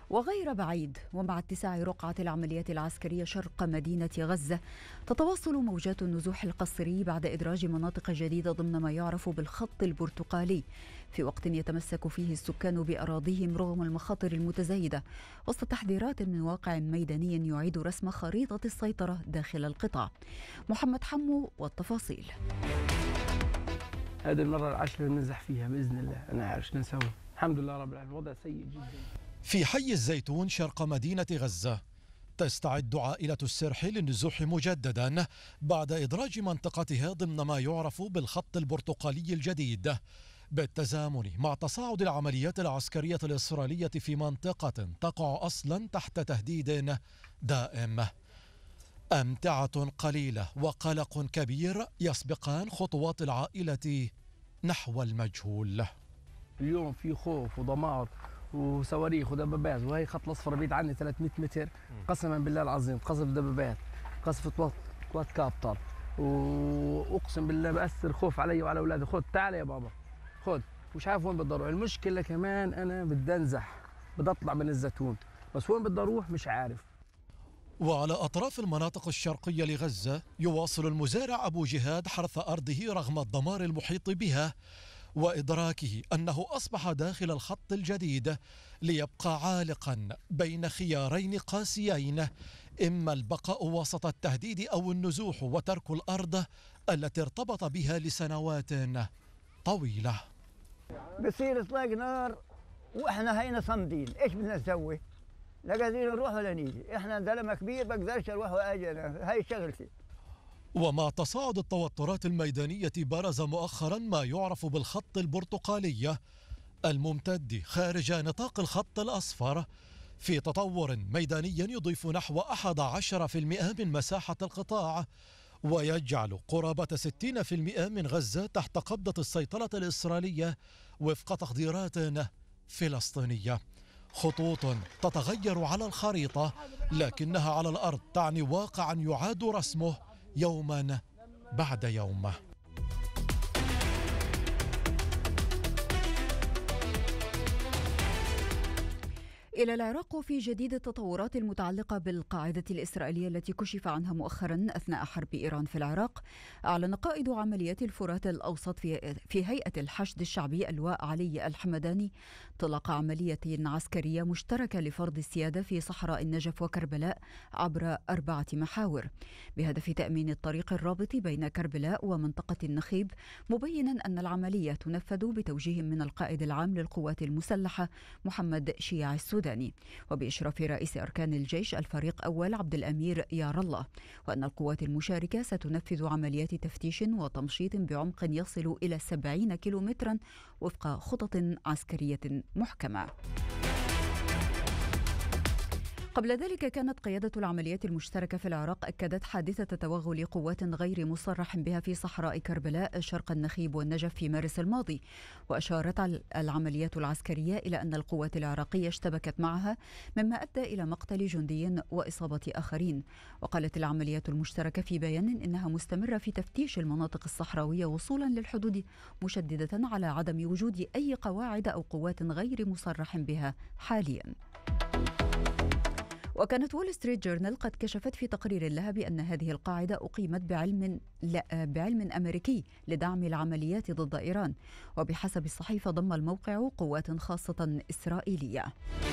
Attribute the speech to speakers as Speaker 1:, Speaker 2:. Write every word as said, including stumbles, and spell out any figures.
Speaker 1: وغير بعيد ومع اتساع رقعة العمليات العسكرية شرق مدينة غزة، تتواصل موجات النزوح القسري بعد إدراج مناطق جديدة ضمن ما يعرف بالخط البرتقالي، في وقت يتمسك فيه السكان بأراضيهم رغم المخاطر المتزايدة، وسط تحذيرات من واقع ميداني يعيد رسم خريطة السيطرة داخل القطاع. محمد حمو والتفاصيل.
Speaker 2: هذه المرة العاشرة ننزح فيها بإذن الله. أنا عارف شو نسوي. الحمد لله رب العالمين. الوضع سيء جدا.
Speaker 3: في حي الزيتون شرق مدينة غزة تستعد عائلة السرح للنزوح مجددا بعد إدراج منطقتها ضمن ما يعرف بالخط البرتقالي الجديد، بالتزامن مع تصاعد العمليات العسكرية الإسرائيلية في منطقة تقع أصلا تحت تهديد دائم. أمتعة قليلة وقلق كبير يسبقان خطوات العائلة نحو المجهول.
Speaker 2: اليوم في خوف ودمار وصواريخ ودبابات، وهي خط الأصفر بعيد عني ثلاثمئة متر. قسما بالله العظيم قصف دبابات، قصف كواد كابتر، وأقسم بالله بأثر خوف علي وعلى أولادي. خد تعال يا بابا خد، مش عارف وين بدي أروح. المشكلة كمان أنا بدي أنزح، بدي أطلع من الزيتون، بس وين بدي أروح مش عارف.
Speaker 3: وعلى أطراف المناطق الشرقية لغزة يواصل المزارع أبو جهاد حرث أرضه رغم الدمار المحيط بها وإدراكه أنه أصبح داخل الخط الجديد ليبقى عالقا بين خيارين قاسيين، إما البقاء وسط التهديد أو النزوح وترك الأرض التي ارتبط بها لسنوات طويلة.
Speaker 4: بصير إطلاق نار وإحنا هينا صمدين، إيش بدنا نسوي؟ لا قادرين نروح ولا نيجي، إحنا زلمة كبير بقدرش أروح وأجي، أنا هاي شغلتي.
Speaker 3: ومع تصاعد التوترات الميدانية برز مؤخرا ما يعرف بالخط البرتقالي الممتد خارج نطاق الخط الأصفر، في تطور ميداني يضيف نحو أحد عشر بالمئة من مساحة القطاع، ويجعل قرابة ستين بالمئة من غزة تحت قبضة السيطرة الإسرائيلية وفق تقديرات فلسطينية. خطوط تتغير على الخريطة لكنها على الأرض تعني واقعا يعاد رسمه يوما بعد يوم.
Speaker 1: إلى العراق وفي جديد التطورات المتعلقة بالقاعدة الإسرائيلية التي كشف عنها مؤخرا أثناء حرب إيران في العراق. أعلن قائد عمليات الفرات الأوسط في, في هيئة الحشد الشعبي اللواء علي الحمداني طلق عملية عسكرية مشتركة لفرض السيادة في صحراء النجف وكربلاء عبر أربعة محاور بهدف تأمين الطريق الرابط بين كربلاء ومنطقة النخيب، مبينا أن العملية تنفذ بتوجيه من القائد العام للقوات المسلحة محمد شيع السوداني وبإشراف رئيس أركان الجيش الفريق أول عبد الأمير يار الله، وأن القوات المشاركة ستنفذ عمليات تفتيش وتمشيط بعمق يصل إلى سبعين كيلومترا وفق خطط عسكرية محكمة. قبل ذلك كانت قيادة العمليات المشتركة في العراق أكدت حادثة توغل قوات غير مصرح بها في صحراء كربلاء شرق النخيب والنجف في مارس الماضي، وأشارت العمليات العسكرية إلى أن القوات العراقية اشتبكت معها مما أدى إلى مقتل جندي وإصابة آخرين. وقالت العمليات المشتركة في بيان إنها مستمرة في تفتيش المناطق الصحراوية وصولا للحدود، مشددة على عدم وجود أي قواعد أو قوات غير مصرح بها حاليا. وكانت وول ستريت جورنال قد كشفت في تقرير لها بأن هذه القاعدة أقيمت بعلم لا بعلم أمريكي لدعم العمليات ضد إيران، وبحسب الصحيفة ضم الموقع قوات خاصة إسرائيلية.